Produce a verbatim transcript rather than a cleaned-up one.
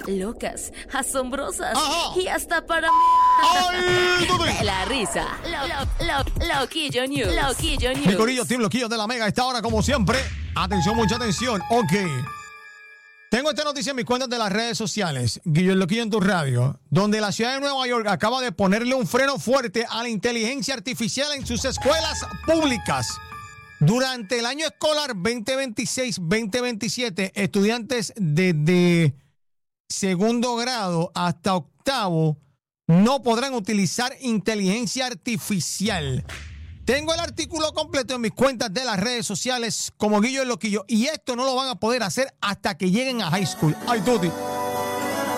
locas, asombrosas Ajá. y hasta para mí. ¡Ay! De la risa. Lo, lo, lo, Loquillo News. Loquillo News. Mi corillo, Team Loquillo de la Mega, a esta hora como siempre. Atención, mucha atención. Ok. Tengo esta noticia en mis cuentas de las redes sociales, Guillo Loquillo en tu radio, donde la ciudad de Nueva York acaba de ponerle un freno fuerte a la inteligencia artificial en sus escuelas públicas. Durante el año escolar veinte veintiséis veinte veintisiete, estudiantes desde segundo grado hasta octavo no podrán utilizar inteligencia artificial. Tengo el artículo completo en mis cuentas de las redes sociales como Guillo el Loquillo, y esto no lo van a poder hacer hasta que lleguen a high school. ¡Ay, Tuti!